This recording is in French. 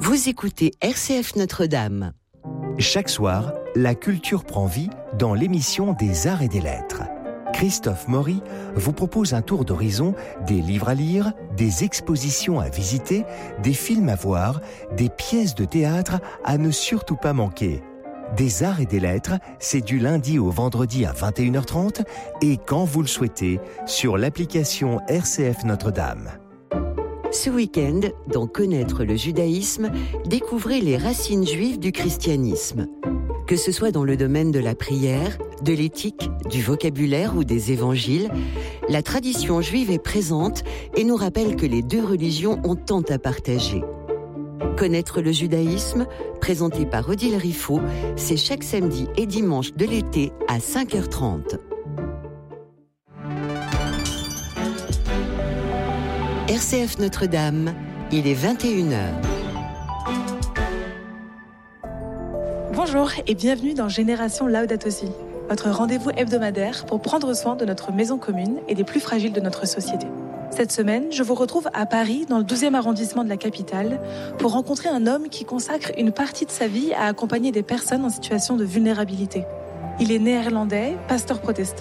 Vous écoutez RCF Notre-Dame. Chaque soir, la culture prend vie dans l'émission des Arts et des Lettres. Christophe Maury vous propose un tour d'horizon des livres à lire, des expositions à visiter, des films à voir, des pièces de théâtre à ne surtout pas manquer. Des Arts et des Lettres, c'est du lundi au vendredi à 21h30 et quand vous le souhaitez, sur l'application RCF Notre-Dame. Ce week-end, dans Connaître le judaïsme, découvrez les racines juives du christianisme. Que ce soit dans le domaine de la prière, de l'éthique, du vocabulaire ou des évangiles, la tradition juive est présente et nous rappelle que les deux religions ont tant à partager. Connaître le judaïsme, présenté par Odile Riffaut, c'est chaque samedi et dimanche de l'été à 5h30. RCF Notre-Dame, il est 21h. Bonjour et bienvenue dans Génération Laudato Si, votre rendez-vous hebdomadaire pour prendre soin de notre maison commune et des plus fragiles de notre société. Cette semaine, je vous retrouve à Paris, dans le 12e arrondissement de la capitale, pour rencontrer un homme qui consacre une partie de sa vie à accompagner des personnes en situation de vulnérabilité. Il est néerlandais, pasteur protestant,